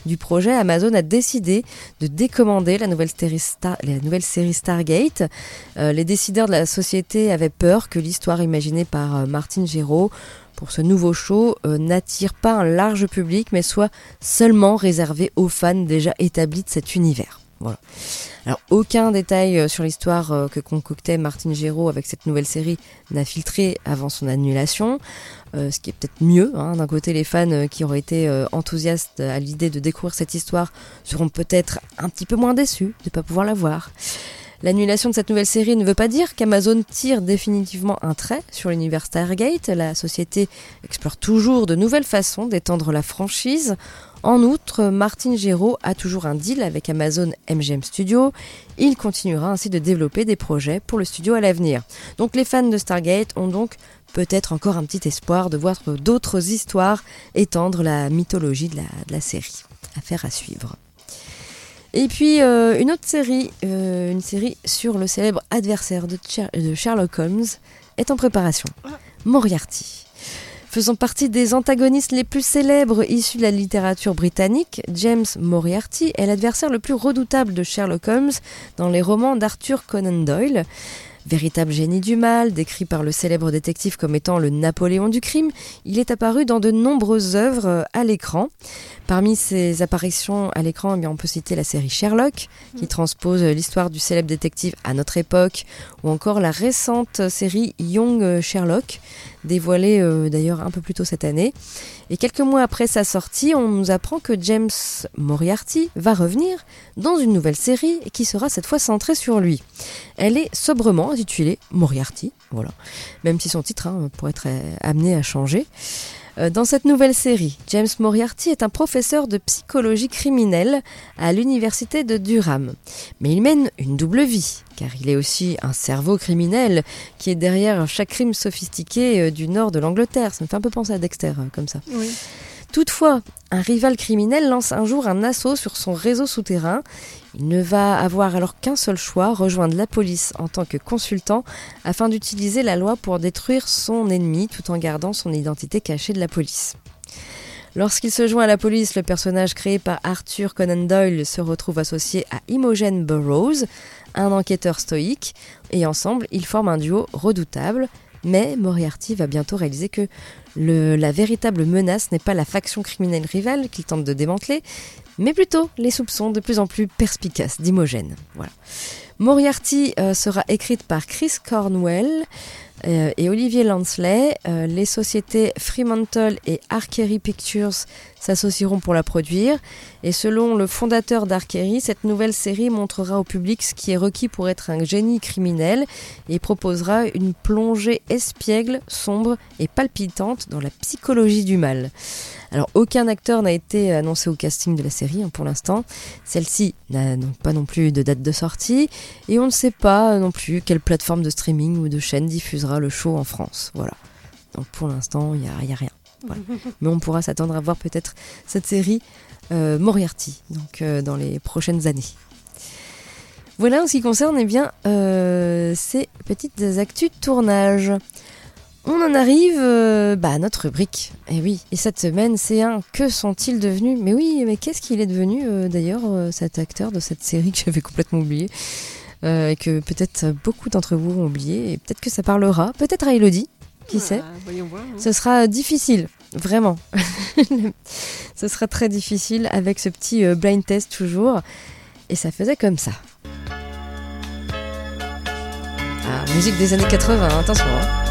du projet, Amazon a décidé de décommander la nouvelle série Stargate. Les décideurs de la société avaient peur que l'histoire imaginée par Martin Gero pour ce nouveau show n'attire pas un large public, mais soit seulement réservé aux fans déjà établis de cet univers. Voilà. Alors, aucun détail sur l'histoire que concoctait Martin Gero avec cette nouvelle série n'a filtré avant son annulation, ce qui est peut-être mieux. D'un côté, les fans qui auraient été enthousiastes à l'idée de découvrir cette histoire seront peut-être un petit peu moins déçus de ne pas pouvoir la voir. L'annulation de cette nouvelle série ne veut pas dire qu'Amazon tire définitivement un trait sur l'univers Stargate. La société explore toujours de nouvelles façons d'étendre la franchise. En outre, Martin Gero a toujours un deal avec Amazon MGM Studios. Il continuera ainsi de développer des projets pour le studio à l'avenir. Donc les fans de Stargate ont donc peut-être encore un petit espoir de voir d'autres histoires étendre la mythologie de la série. Affaire à suivre. Et puis une autre série, une série sur le célèbre adversaire de Sherlock Holmes est en préparation. Moriarty. Faisant partie des antagonistes les plus célèbres issus de la littérature britannique, James Moriarty est l'adversaire le plus redoutable de Sherlock Holmes dans les romans d'Arthur Conan Doyle. Véritable génie du mal, décrit par le célèbre détective comme étant le Napoléon du crime, il est apparu dans de nombreuses œuvres à l'écran. Parmi ses apparitions à l'écran, on peut citer la série Sherlock, qui transpose l'histoire du célèbre détective à notre époque, ou encore la récente série Young Sherlock, dévoilée d'ailleurs un peu plus tôt cette année. Et quelques mois après sa sortie, on nous apprend que James Moriarty va revenir dans une nouvelle série qui sera cette fois centrée sur lui. Elle est sobrement intitulée Moriarty, voilà, même si son titre pourrait être amené à changer. Dans cette nouvelle série, James Moriarty est un professeur de psychologie criminelle à l'université de Durham. Mais il mène une double vie, car il est aussi un cerveau criminel qui est derrière chaque crime sophistiqué du nord de l'Angleterre. Ça me fait un peu penser à Dexter, comme ça. Oui. Toutefois, un rival criminel lance un jour un assaut sur son réseau souterrain. Il ne va avoir alors qu'un seul choix, rejoindre la police en tant que consultant afin d'utiliser la loi pour détruire son ennemi tout en gardant son identité cachée de la police. Lorsqu'il se joint à la police, le personnage créé par Arthur Conan Doyle se retrouve associé à Imogen Burroughs, un enquêteur stoïque, et ensemble, ils forment un duo redoutable. Mais Moriarty va bientôt réaliser que la véritable menace n'est pas la faction criminelle rivale qu'il tente de démanteler, mais plutôt les soupçons de plus en plus perspicaces d'Imogen. Voilà. Moriarty sera écrite par Chris Cornwell et Olivier Lansley. Les sociétés Fremantle et Archery Pictures s'associeront pour la produire. Et selon le fondateur d'Archery, cette nouvelle série montrera au public ce qui est requis pour être un génie criminel et proposera une plongée espiègle, sombre et palpitante dans la psychologie du mal. Alors, aucun acteur n'a été annoncé au casting de la série pour l'instant. Celle-ci n'a donc pas non plus de date de sortie et on ne sait pas non plus quelle plateforme de streaming ou de chaîne diffusera le show en France. Voilà. Donc pour l'instant, il n'y a rien. Voilà. Mais on pourra s'attendre à voir peut-être cette série Moriarty dans les prochaines années. Voilà en ce qui concerne ces petites actus de tournage. On en arrive à notre rubrique. Et oui, et cette semaine, c'est un « Que sont-ils devenus ?» Mais oui, mais qu'est-ce qu'il est devenu d'ailleurs, cet acteur de cette série que j'avais complètement oublié et que peut-être beaucoup d'entre vous ont oublié, et peut-être que ça parlera, peut-être à Elodie, qui sait. Voyons voir, hein. Ce sera difficile, vraiment. Ce sera très difficile avec ce petit blind test toujours. Et ça faisait comme ça. Ah, musique des années 80, attention, hein.